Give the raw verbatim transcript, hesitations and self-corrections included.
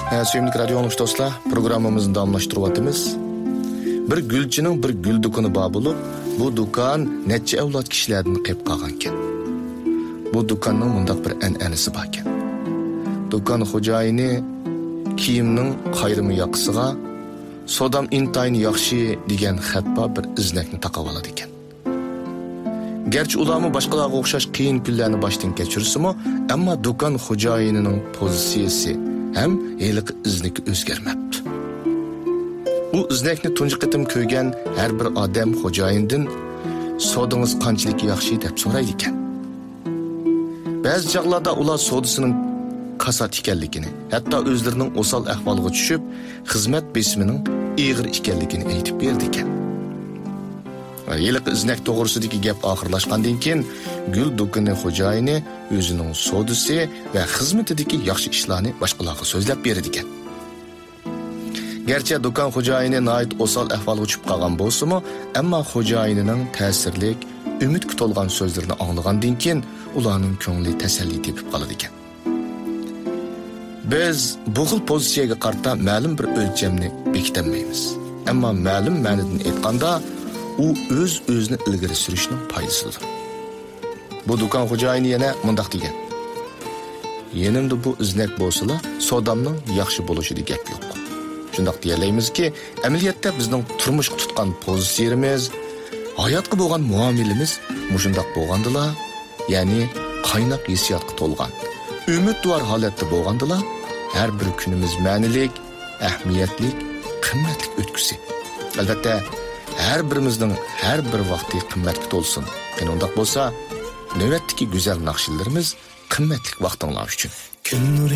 Sevimli radyo anlıqçı dostlar, programımızı davamlaştırıvatımız. Bir gülçinin bir gül dükkanı bar bulup, bu dükkan neçe evlat kişilerden qeyb qalganken. Bu dükkanın mundaq bir an'anasi barken. Dükkan xo'jayini kiyimning qayrimi yaqisiga sodam intayni yaxshi degan xatba bir iznakni taqib oladi ekan. Gerçi ularmı başqalarga o'xshash qiyin kunlarni boshdan kechirsimi, ammo dükkan xo'jayinining pozitsiyasi hem heliq iznik o'zgarmabdi. U iznakni tunji qitim ko'rgan har bir odam xo'jayindan sodingiz qanchalik yaxshi deb so'raydi ekan. Ba'zi chaqlarda ular sodisining kasat ekanligini, hatto o'zlarining o'sal ahvoliga tushib, xizmat besimining ig'ir ekanligini aytib berdi ekan. Yiliq iznak to'g'risidagi gap oxirlashgandan keyin gul do'koni xo'jayini o'zining sodisi va xizmatidagi yaxshi ishlarni boshqalarga so'zlab berdi ekan. Gerçi do'kon xo'jayini nihoyat o'sal ahvolga tushib qolgan bo'lsa-mu, ammo xo'jayinining ta'sirlik, umid kutilgan so'zlarini anglagandan keyin ularning ko'ngli tasalli tepib qoladi ekan. Biz bu xil pozitsiyaga qarta ma'lum bir o'lchamni bekitolmaymiz. Ammo ma'lum ma'nodan aytganda u o'z o'zini ilgari surishning foydasidir. Bu do'kon xo'jayini yana mundaq degan. Yenimda bu iznak bo'lsa-la, sodamning yaxshi bo'lishida gap yo'q. Shundaq deyalaymiz-ki, amaliyotda bizning turmushga tutgan pozitsiyamiz, hayotga bo'lgan muomalamiz mushundaq bo'lgandila, ya'ni qaynoq hissiyotga to'lgan, umidvor holatda bo'lgandila, har bir kunimiz ma'nilik, ahamiyatli, qimmatli o'tkusi. Albatta, her birimizning her bir vaqti qimmatga to'lsin. Qani undaq bo'lsa, navbatdagi go'zal naqshlarimiz qimmatli vaqtinglar uchun.